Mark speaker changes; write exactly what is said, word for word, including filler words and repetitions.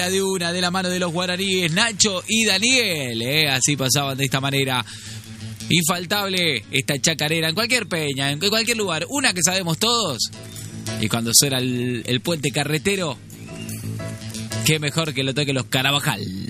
Speaker 1: De una, de la mano de los guaraníes, Nacho y Daniel, ¿eh? Así pasaban de esta manera. Infaltable esta chacarera en cualquier peña, en cualquier lugar. Una que sabemos todos. Y cuando suena el, el puente carretero, qué mejor que lo toque los Carabajal.